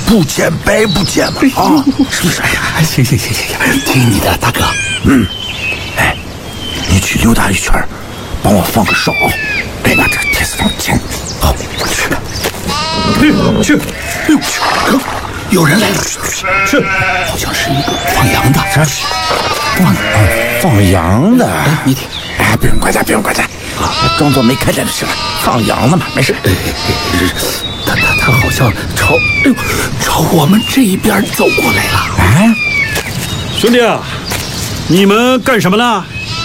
不见白不见嘛，啊，是不是？哎呀， 行，听你的，大哥。 哎，你去溜达一圈，帮我放个哨，别把这个铁丝网牵。好，我去。去！哎呦去！有人来了！ 是，好像是一个放羊的。 放羊的。 哎，你听。 哎，不用管他，装作没看见就是了。放羊的嘛，没事。 他好像朝我们这边走过来了。 哎， 兄弟啊，你们干什么呢？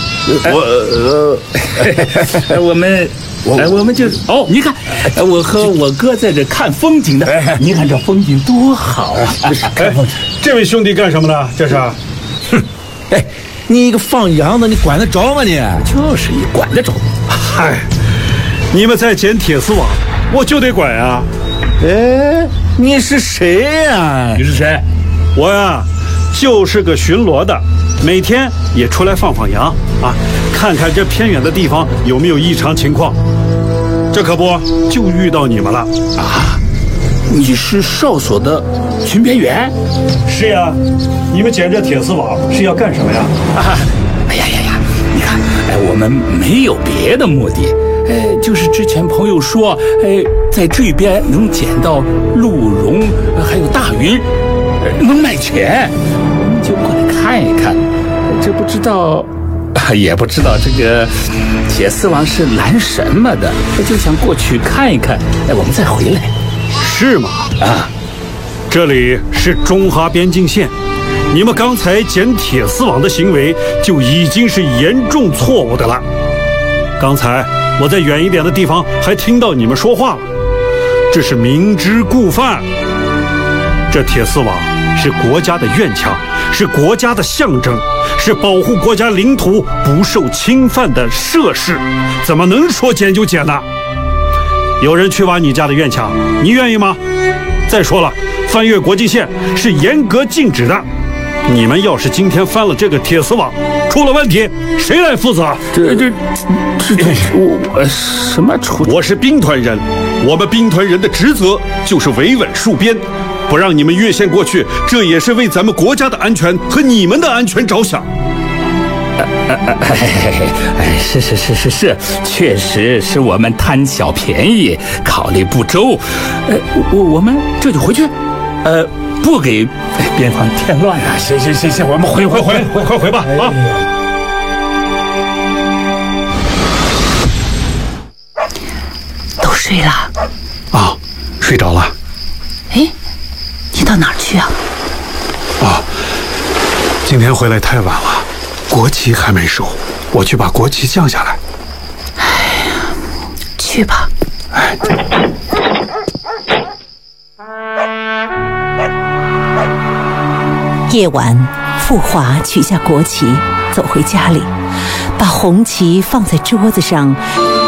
我们就你看，我和我哥在这看风景的。你看这风景多好啊！ 这位兄弟干什么呢？这是？ 哎，你一个放羊的，你管得着吗你？ 就是你管得着。 嗨，你们在捡铁丝网，我就得管啊。 哎，你是谁呀？ 你是谁？ 我呀，就是个巡逻的，每天也出来放羊啊，看看这偏远的地方有没有异常情况。这可不就遇到你们了啊！你是哨所的巡边员？ 是呀，你们捡这铁丝网是要干什么呀？ 哎呀，你看，我们没有别的目的，就是之前朋友说，在这边能捡到鹿茸，还有大鱼，能卖钱，我们就过来看一看。这不知道。也不知道这个铁丝网是拦什么的，就想过去看一看，我们再回来。 是吗？ 啊， 这里是中哈边境线，你们刚才捡铁丝网的行为就已经是严重错误的了。刚才我在远一点的地方还听到你们说话了，这是明知故犯。这铁丝网是国家的院墙，是国家的象征，是保护国家领土不受侵犯的设施，怎么能说捡就捡呢？有人去挖你家的院墙，你愿意吗？再说了，翻越国境线是严格禁止的。你们要是今天翻了这个铁丝网，出了问题，谁来负责？ 我什么出？ 我是兵团人，我们兵团人的职责就是维稳戍边，不让你们越线过去，这也是为咱们国家的安全和你们的安全着想。 是，确实是我们贪小便宜，考虑不周。我们这就回去，不给边防添乱啊！ 行，我们回，快回吧啊！ 都睡了啊，睡着了。 哎，你到哪儿去啊？ 今天回来太晚了，国旗还没收，我去把国旗降下来。 哎呀，去吧。 哎。 夜晚，富华取下国旗，走回家里，把红旗放在桌子上，